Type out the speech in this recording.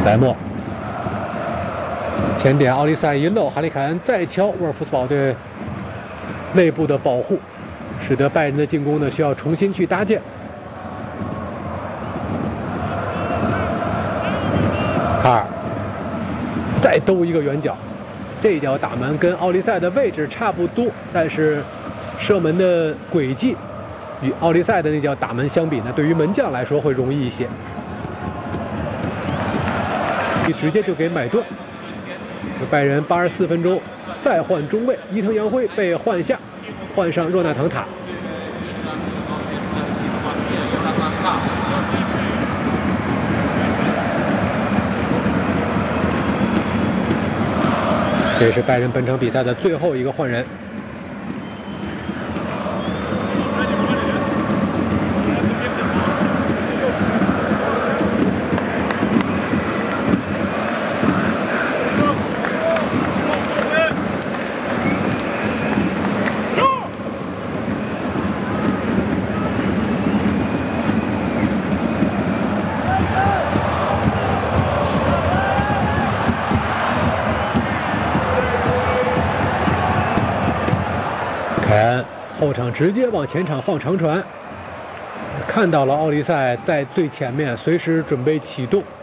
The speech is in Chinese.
莱莫前点，奥利塞一漏，哈里凯恩再敲，沃尔夫斯堡队内部的保护，使得拜仁的进攻呢需要重新去搭建。卡尔再兜一个远角，这一脚打门跟奥利塞的位置差不多，但是射门的轨迹与奥利塞的那脚打门相比呢，对于门将来说会容易一些。直接就给买断。拜仁84分钟再换中卫，伊藤洋辉被换下，换上若纳滕塔。这是拜仁本场比赛的最后一个换人。凯恩后场直接往前场放长传，看到了奥利塞在最前面，随时准备启动。